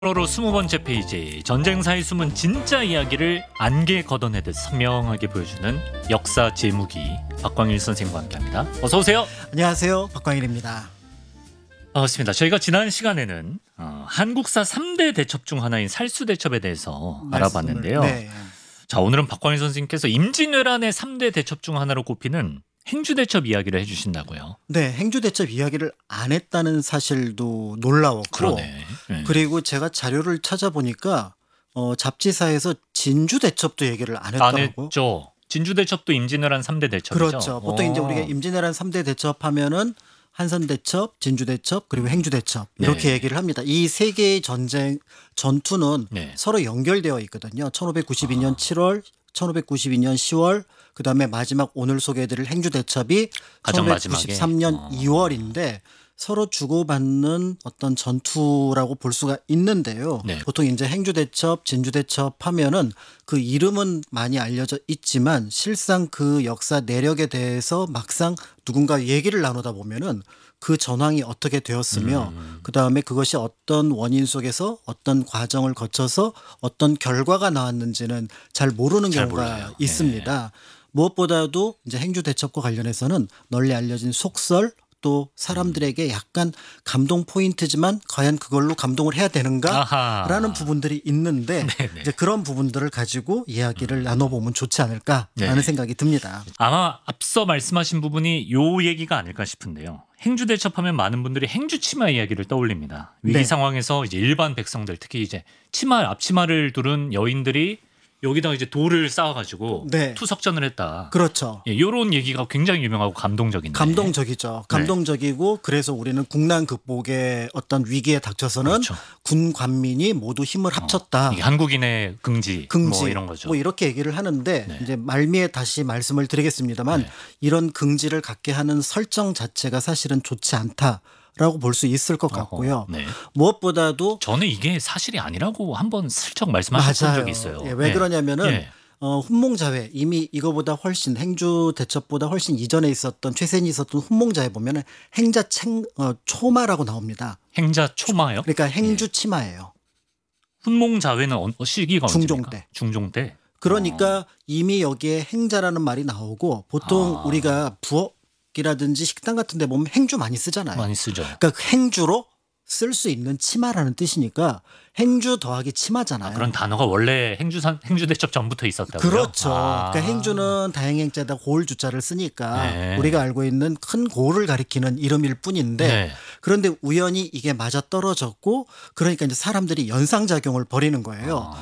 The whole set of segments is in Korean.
프로로 20번째 페이지, 전쟁사의 숨은 진짜 이야기를 안개 걷어내듯 선명하게 보여주는 역사 제무기 박광일 선생님과 함께합니다. 어서 오세요. 안녕하세요, 박광일입니다. 반갑습니다. 저희가 지난 시간에는 한국사 3대 대첩 중 하나인 살수대첩에 대해서 알아봤는데요. 네. 자, 오늘은 박광일 선생님께서 임진왜란의 3대 대첩 중 하나로 꼽히는 행주대첩 이야기를 해주신다고요. 네, 행주대첩 이야기를 안 했다는 사실도 놀라웠고, 그러네. 네. 그리고 제가 자료를 찾아보니까 잡지사에서 진주대첩도 얘기를 안 안 했더라고. 했죠. 진주대첩도 임진왜란 3대 대첩이죠. 그렇죠. 보통 이제 우리가 임진왜란 3대 대첩 하면은 한선대첩, 진주대첩, 그리고 행주대첩 이렇게 네. 얘기를 합니다. 이 세 개의 전투는 네. 서로 연결되어 있거든요. 1592년 7월, 1592년 10월, 그다음에 마지막 오늘 소개해드릴 행주대첩이 가장 마지막에. 1593년 2월인데 서로 주고받는 어떤 전투라고 볼 수가 있는데요. 네. 보통 이제 행주대첩, 진주대첩 하면은 그 이름은 많이 알려져 있지만 실상 그 역사 내력에 대해서 막상 누군가 얘기를 나누다 보면은 그 전황이 어떻게 되었으며 그다음에 그것이 어떤 원인 속에서 어떤 과정을 거쳐서 어떤 결과가 나왔는지는 잘 모르는 잘 경우가 몰라요. 있습니다. 무엇보다도 이제 행주대첩과 관련해서는 널리 알려진 속설 또 사람들에게 약간 감동 포인트지만 과연 그걸로 감동을 해야 되는가라는 아하. 부분들이 있는데 네네. 이제 그런 부분들을 가지고 이야기를 나눠보면 좋지 않을까라는 네. 생각이 듭니다. 아마 앞서 말씀하신 부분이 요 얘기가 아닐까 싶은데요. 행주대첩하면 많은 분들이 행주치마 이야기를 떠올립니다. 위기 네. 상황에서 이제 일반 백성들, 특히 이제 앞치마를 두른 여인들이 여기다가 이제 돌을 쌓아가지고 네. 투석전을 했다. 그렇죠. 예, 이런 얘기가 굉장히 유명하고 감동적인데. 감동적이죠. 감동적이고 그래서 우리는 국난 극복의 어떤 위기에 닥쳐서는 그렇죠. 군 관민이 모두 힘을 합쳤다. 이게 한국인의 긍지, 뭐 이런 거죠. 뭐 이렇게 얘기를 하는데 네. 이제 말미에 다시 말씀을 드리겠습니다만 네. 이런 긍지를 갖게 하는 설정 자체가 사실은 좋지 않다라고 볼 수 있을 것 같고요. 네. 무엇보다도 저는 이게 사실이 아니라고 한번 슬쩍 말씀하신 맞아요. 적이 있어요. 예, 왜 예. 그러냐면은 예. 훈몽자회 이미 이거보다 훨씬 행주 대첩보다 훨씬 이전에 있었던 최세니 있었던 훈몽자회 보면은 행자 초마라고 나옵니다. 행자 초마요? 그러니까 행주 치마예요. 훈몽자회는 시기가 중종 언제입니까? 때. 중종 때. 그러니까 이미 여기에 행자라는 말이 나오고 보통 우리가 부엌이라든지 식당 같은 데 보면 행주 많이 쓰잖아요. 많이 쓰죠. 그러니까 그 행주로 쓸 수 있는 치마라는 뜻이니까 행주 더하기 치마잖아요. 그런 단어가 원래 행주대첩 전부터 있었다고요? 그렇죠. 아. 그러니까 행주는 다행행자다 고을주자를 쓰니까 네. 우리가 알고 있는 큰 고을을 가리키는 이름일 뿐인데 네. 그런데 우연히 이게 맞아 떨어졌고 그러니까 이제 사람들이 연상작용을 벌이는 거예요.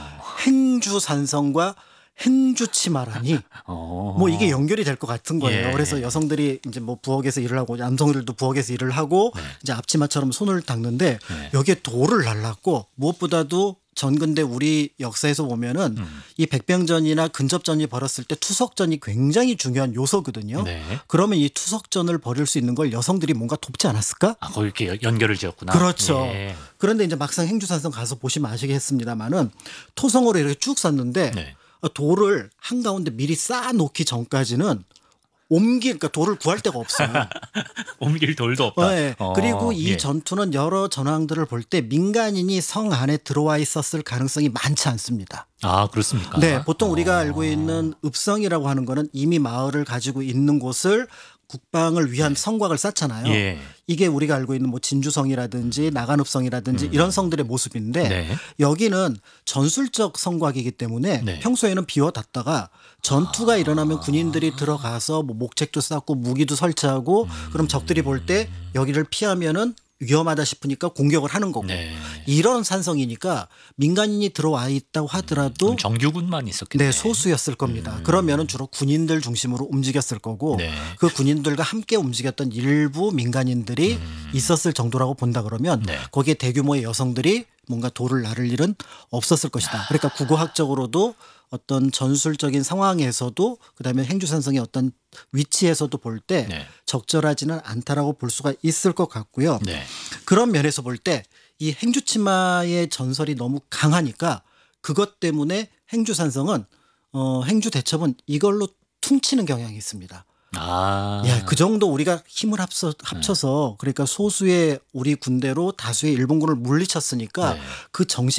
행주산성과 행주치마라니 뭐 이게 연결이 될 것 같은 거예요. 예. 그래서 여성들이 이제 뭐 부엌에서 일을 하고 남성들도 부엌에서 일을 하고 이제 앞치마처럼 손을 닦는데 여기에 돌을 날랐고 무엇보다도 전근대 우리 역사에서 보면은 이 백병전이나 근접전이 벌었을 때 투석전이 굉장히 중요한 요소거든요. 네. 그러면 이 투석전을 벌일 수 있는 걸 여성들이 뭔가 돕지 않았을까? 아, 거기 이렇게 연결을 지었구나. 그렇죠. 예. 그런데 이제 막상 행주산성 가서 보시면 아시겠습니다만은 토성으로 이렇게 쭉 쌌는데 네. 돌을 한가운데 미리 쌓아놓기 전까지는 그러니까 돌을 구할 데가 없어요. 옮길 돌도 없다. 네. 그리고 이 예. 전투는 여러 전황들을 볼 때 민간인이 성 안에 들어와 있었을 가능성이 많지 않습니다. 아, 그렇습니까? 네, 보통 우리가 알고 있는 읍성이라고 하는 거는 이미 마을을 가지고 있는 곳을 국방을 위한 성곽을 쌓잖아요. 예. 이게 우리가 알고 있는 뭐 진주성이라든지 나간읍성이라든지 이런 성들의 모습인데 네. 여기는 전술적 성곽이기 때문에 네. 평소에는 비워뒀다가 전투가 일어나면 군인들이 들어가서 뭐 목책도 쌓고 무기도 설치하고 그럼 적들이 볼 때 여기를 피하면은 위험하다 싶으니까 공격을 하는 거고 네. 이런 산성이니까 민간인이 들어와 있다고 하더라도 정규군만 있었겠네. 네, 소수였을 겁니다. 그러면은 주로 군인들 중심으로 움직였을 거고 네. 그 군인들과 함께 움직였던 일부 민간인들이 있었을 정도라고 본다 그러면 네. 거기에 대규모의 여성들이 뭔가 돌을 나를 일은 없었을 것이다. 그러니까 국어학적으로도 어떤 전술적인 상황에서도 그다음에 행주산성의 어떤 위치에서도 볼 때 네. 적절하지는 않다라고 볼 수가 있을 것 같고요. 네. 그런 면에서 볼 때 이 행주치마의 전설이 너무 강하니까 그것 때문에 행주산성은 행주대첩은 이걸로 퉁치는 경향이 있습니다. 아. 야, 그 정도 우리가 힘을 합쳐서 그러니까 소수의 우리 군대로 다수의 일본군을 물리쳤으니까 네. 그 정신